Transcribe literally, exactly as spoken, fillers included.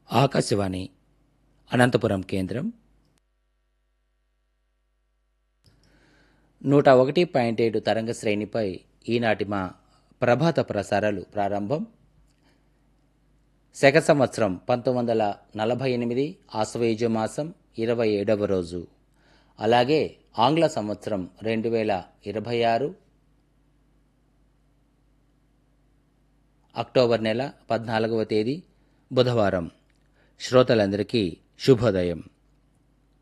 ఆకాశవాణి అనంతపురం కేంద్రం నూట ఒకటి పాయింట్ ఏడు తరంగ శ్రేణిపై ఈనాటి మా ప్రభాత ప్రసారాలు ప్రారంభం. శక సంవత్సరం పంతొమ్మిది వందల నలభై ఎనిమిది ఆశ్వయుజ మాసం ఇరవై ఏడవ రోజు, అలాగే ఆంగ్ల సంవత్సరం రెండు వేల ఇరవై ఆరు అక్టోబర్ నెల పద్నాలుగవ తేదీ బుధవారం. శ్రోతలందరికీ శుభోదయం.